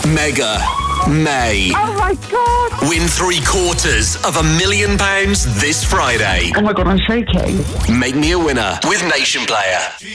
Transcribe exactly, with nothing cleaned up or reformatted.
Mega May. Oh my God. Win three quarters of a million pounds this Friday. Oh my God, I'm shaking. Make me a winner with Nation Player.